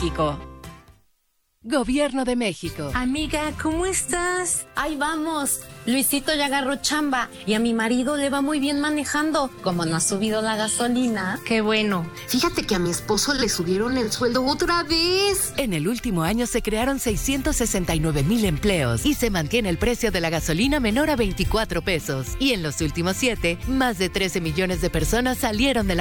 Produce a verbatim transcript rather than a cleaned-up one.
México. Gobierno de México. Amiga, ¿cómo estás? Ahí vamos. Luisito ya agarró chamba y a mi marido le va muy bien manejando. Como no ha subido la gasolina. Qué bueno. Fíjate que a mi esposo le subieron el sueldo otra vez. En el último año se crearon seiscientos sesenta y nueve mil empleos y se mantiene el precio de la gasolina menor a veinticuatro pesos. Y en los últimos siete, más de trece millones de personas salieron de la